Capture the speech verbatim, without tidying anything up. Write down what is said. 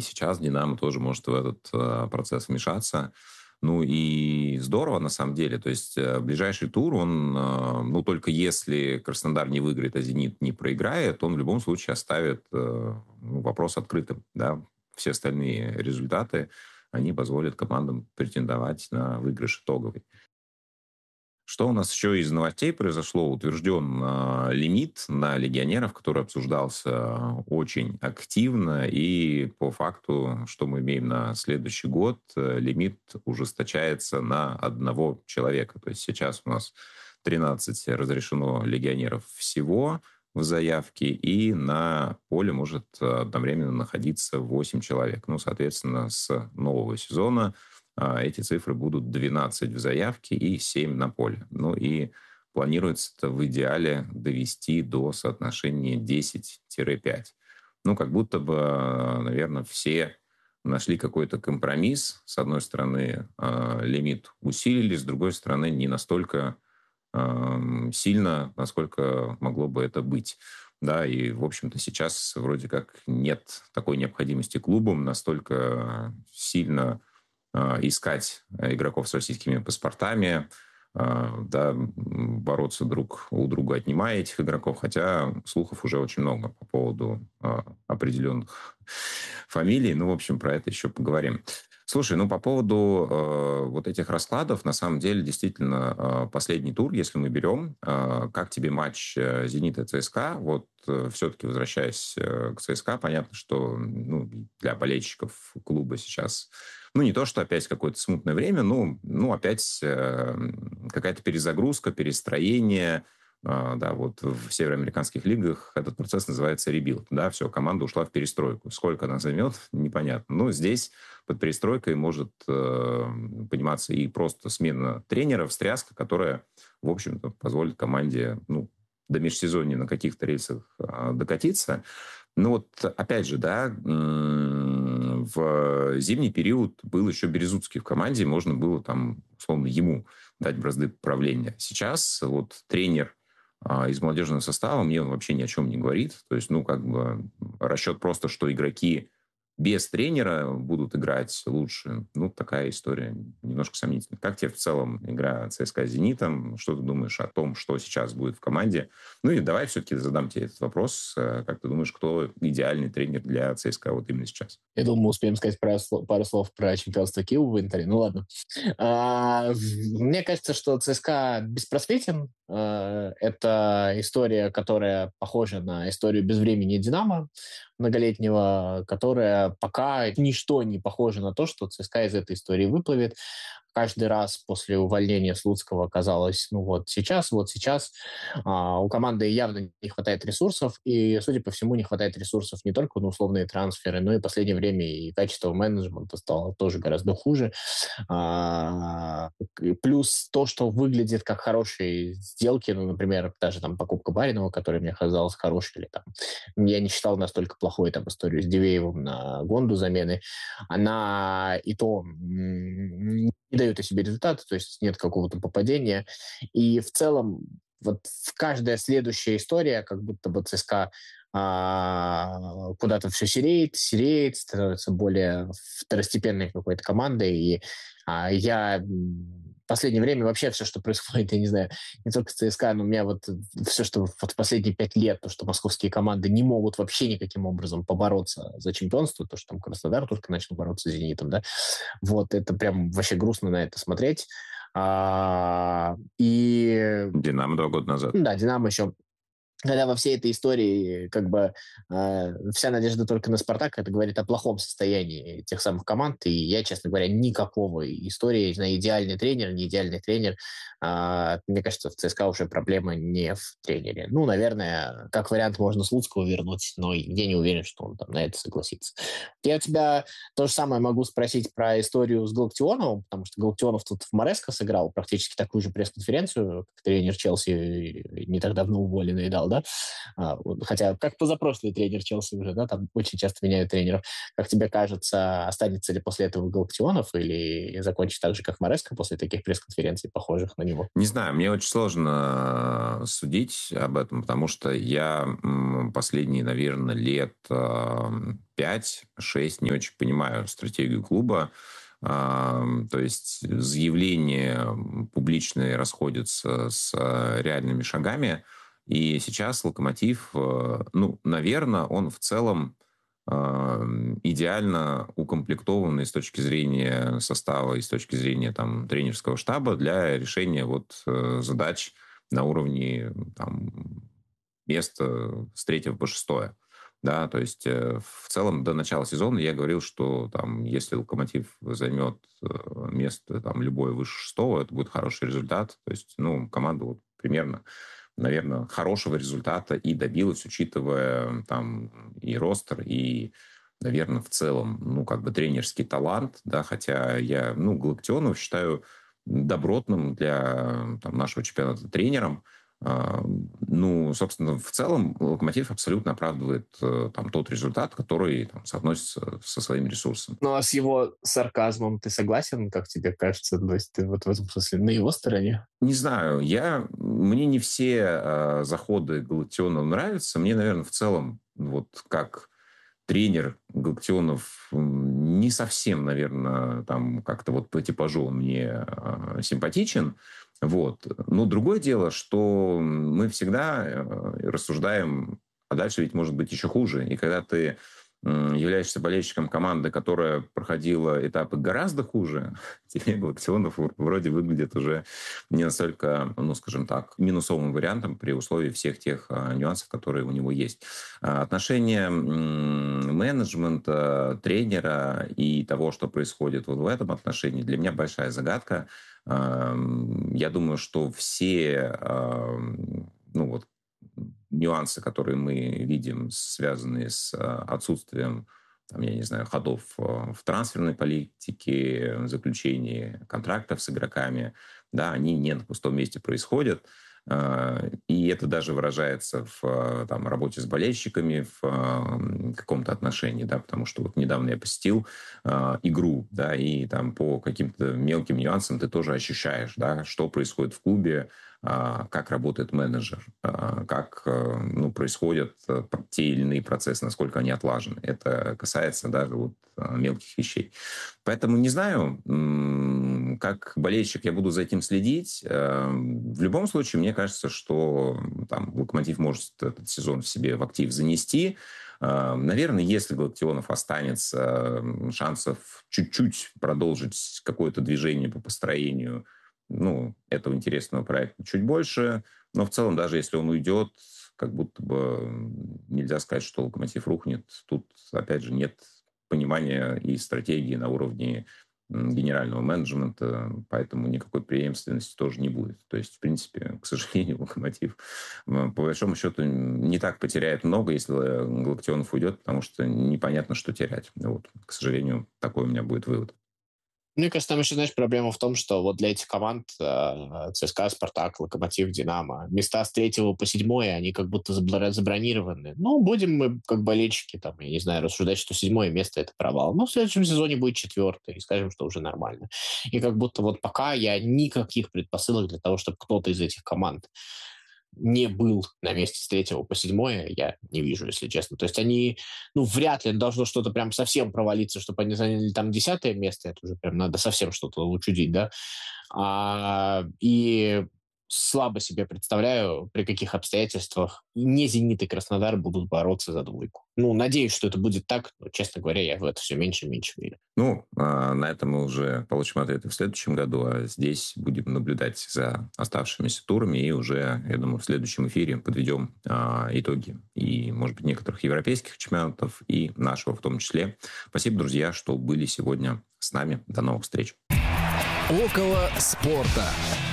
сейчас «Динамо» тоже может в этот э, процесс вмешаться. Ну и здорово, на самом деле. То есть э, ближайший тур, он, э, ну только если Краснодар не выиграет, а «Зенит» не проиграет, он в любом случае оставит э, ну, вопрос открытым. Да? Все остальные результаты, они позволят командам претендовать на выигрыш итоговый. Что у нас еще из новостей произошло? Утвержден э, лимит на легионеров, который обсуждался очень активно. И по факту, что мы имеем на следующий год, э, лимит ужесточается на одного человека. То есть сейчас у нас тринадцать разрешено легионеров всего в заявке, и на поле может одновременно находиться восемь человек. Ну, соответственно, с нового сезона эти цифры будут двенадцать в заявке и семь на поле. Ну и планируется это в идеале довести до соотношения десять пять. Ну, как будто бы, наверное, все нашли какой-то компромисс. С одной стороны, лимит усилили, с другой стороны, не настолько сильно, насколько могло бы это быть. Да, и, в общем-то, сейчас вроде как нет такой необходимости клубам настолько сильно искать игроков с российскими паспортами, да, бороться друг у друга, отнимая этих игроков, хотя слухов уже очень много по поводу определенных фамилий. Ну, в общем, про это еще поговорим. Слушай, ну, по поводу э, вот этих раскладов, на самом деле, действительно, э, последний тур, если мы берем, э, как тебе матч э, «Зенита» ЦСКА? Вот э, все-таки, возвращаясь э, к ЦСКА, понятно, что ну, для болельщиков клуба сейчас, ну, не то, что опять какое-то смутное время, но, ну, опять э, какая-то перезагрузка, перестроение. Uh, да, вот в североамериканских лигах этот процесс называется ребилд. Да, все, команда ушла в перестройку. Сколько она займет, непонятно. Но здесь под перестройкой может э, пониматься и просто смена тренера, встряска, которая, в общем-то, позволит команде ну, до межсезонья на каких-то рельсах э, докатиться. Ну вот, опять же, да, в зимний период был еще Березутский в команде, можно было там, условно, ему дать бразды правления. Сейчас вот тренер из молодежного состава мне он вообще ни о чем не говорит. То есть, ну, как бы расчет просто, что игроки без тренера будут играть лучше. Ну, такая история немножко сомнительная. Как тебе в целом игра ЦСКА с «Зенитом»? Что ты думаешь о том, что сейчас будет в команде? Ну и давай все-таки задам тебе этот вопрос. Как ты думаешь, кто идеальный тренер для ЦСКА вот именно сейчас? Я думаю, мы успеем сказать пару слов, пару слов про чемпионство Киева в Интере. Ну ладно. А, мне кажется, что ЦСКА беспросветен. А, это история, которая похожа на историю безвремени «Динамо» многолетнего, которая пока ничто не похоже на то, что ЦСКА из этой истории выплывет. Каждый раз после увольнения Слуцкого казалось, ну вот сейчас, вот сейчас а, у команды явно не хватает ресурсов, и, судя по всему, не хватает ресурсов не только на условные трансферы, но и в последнее время и качество менеджмента стало тоже гораздо хуже. А, плюс то, что выглядит как хорошие сделки, ну, например, даже там покупка Баринова, которая мне казалась хорошей, или там, я не считал настолько плохой там историю с Дивеевым на Гонду замены, она и то не дает о себе результаты, то есть нет какого-то попадения. И в целом вот каждая следующая история, как будто бы ЦСКА а, куда-то все сереет, сереет, становится более второстепенной какой-то командой. И а, я в последнее время вообще все, что происходит, я не знаю, не только с ЦСКА, но у меня вот все, что вот в последние пять лет, то, что московские команды не могут вообще никаким образом побороться за чемпионство, то, что там Краснодар только начал бороться с «Зенитом», да, вот это прям вообще грустно на это смотреть. А, и... «Динамо» два года назад. Да, «Динамо» еще... Когда во всей этой истории как бы э, вся надежда только на «Спартак», это говорит о плохом состоянии тех самых команд. И я, честно говоря, никакого истории, на идеальный тренер, не идеальный тренер. Э, мне кажется, в ЦСКА уже проблема не в тренере. Ну, наверное, как вариант, можно Слуцкого вернуть, но я не уверен, что он там на это согласится. Я у тебя то же самое могу спросить про историю с Галактионовым, потому что Галактионов тут в Мореско сыграл практически такую же пресс-конференцию, как тренер Челси не так давно уволенный дал, да? А, вот, хотя как позапрошлый тренер Челси уже, да, там очень часто меняют тренеров. Как тебе кажется, останется ли после этого Галактионов или закончит так же, как Мареска после таких пресс-конференций, похожих на него? Не знаю, мне очень сложно судить об этом, потому что я последние, наверное, лет пять-шесть не очень понимаю стратегию клуба. То есть заявления публичные расходятся с реальными шагами. И сейчас «Локомотив», ну, наверное, он в целом идеально укомплектованный с точки зрения состава и с точки зрения там, тренерского штаба для решения вот, задач на уровне там, места с третьего по шестое. Да, то есть в целом до начала сезона я говорил, что там, если «Локомотив» займет место там, любое выше шестого, это будет хороший результат. То есть ну, команда вот, примерно наверное, хорошего результата и добилась, учитывая там и ростер, и, наверное, в целом, ну, как бы тренерский талант, да, хотя я, ну, Галактионова считаю добротным для там, нашего чемпионата тренером. Ну, собственно, в целом «Локомотив» абсолютно оправдывает там тот результат, который там, соотносится со своим ресурсом. Ну, а с его сарказмом ты согласен, как тебе кажется? То есть ты вот в этом смысле на его стороне? Не знаю, я, мне не все э, заходы Галактионова нравятся. Мне, наверное, в целом, вот как тренер Галактионов не совсем, наверное, там как-то вот по типажу он мне э, симпатичен. Вот. Но другое дело, что мы всегда э, рассуждаем, а дальше ведь может быть еще хуже. И когда ты являешься болельщиком команды, которая проходила этапы гораздо хуже, тебе Галактионов вроде выглядит уже не настолько, ну, скажем так, минусовым вариантом при условии всех тех а, нюансов, которые у него есть. А, отношение м- менеджмента, тренера и того, что происходит вот в этом отношении, для меня большая загадка. А, я думаю, что все, а, ну, вот, нюансы, которые мы видим, связанные с отсутствием, там, я не знаю, ходов в трансферной политике, заключении контрактов с игроками, да, они не на пустом месте происходят. И это даже выражается в там, работе с болельщиками, в каком-то отношении, да, потому что вот недавно я посетил э, игру, да, и там по каким-то мелким нюансам ты тоже ощущаешь, да, что происходит в клубе, э, как работает менеджер, э, как э, ну, происходят э, те или иные процессы, насколько они отлажены. Это касается даже вот э, мелких вещей. Поэтому не знаю, м- как болельщик я буду за этим следить. Э, в любом случае, мне кажется, что там, «Локомотив» может этот сезон в себе в актив занести. Наверное, если Галактионов останется, шансов чуть-чуть продолжить какое-то движение по построению ну, этого интересного проекта чуть больше. Но в целом, даже если он уйдет, как будто бы нельзя сказать, что «Локомотив» рухнет. Тут, опять же, нет понимания и стратегии на уровне генерального менеджмента, поэтому никакой преемственности тоже не будет. То есть, в принципе, к сожалению, «Локомотив» по большому счету не так потеряет много, если Галактионов уйдет, потому что непонятно, что терять. Вот, к сожалению, такой у меня будет вывод. Мне кажется, там еще, знаешь, проблема в том, что вот для этих команд э, ЦСКА, Спартак, Локомотив, Динамо, места с третьего по седьмое, они как будто забронированы. Ну, будем мы, как болельщики, там, я не знаю, рассуждать, что седьмое место — это провал. Но в следующем сезоне будет четвертое, и скажем, что уже нормально. И как будто вот пока я никаких предпосылок для того, чтобы кто-то из этих команд не был на месте с третьего по седьмое, я не вижу, если честно. То есть они, ну, вряд ли должно что-то прям совсем провалиться, чтобы они заняли там десятое место, это уже прям надо совсем что-то учудить, да. А, и слабо себе представляю, при каких обстоятельствах не «Зенит» и Краснодар будут бороться за двойку. Ну, надеюсь, что это будет так, но, честно говоря, я в это все меньше и меньше верю. Ну, на этом мы уже получим ответы в следующем году, а здесь будем наблюдать за оставшимися турами и уже, я думаю, в следующем эфире подведем а, итоги и, может быть, некоторых европейских чемпионатов и нашего в том числе. Спасибо, друзья, что были сегодня с нами. До новых встреч. Около спорта.